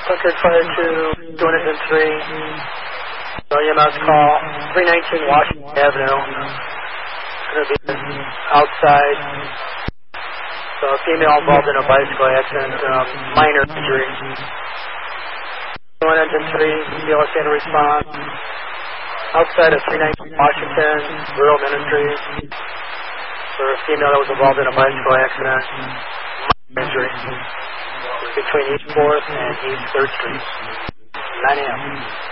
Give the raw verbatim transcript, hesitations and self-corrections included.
Concord Fire two, two oh three. So E M S call three nineteen Washington Avenue. It's going to be outside. So a female involved in a bicycle accident, uh, minor injury. one engine three, B L S A to respond. Outside of three nineteen Washington, Rural Ministries. For a female that was involved in a bicycle accident, minor injury. Between East fourth and East third Street. nine A M